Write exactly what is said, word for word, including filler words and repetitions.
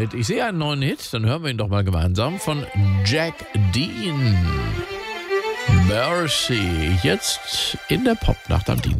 Zeit. Ich sehe einen neuen Hit, dann hören wir ihn doch mal gemeinsam von Jack Dean. Mercy, jetzt in der Popnacht am Dienstag.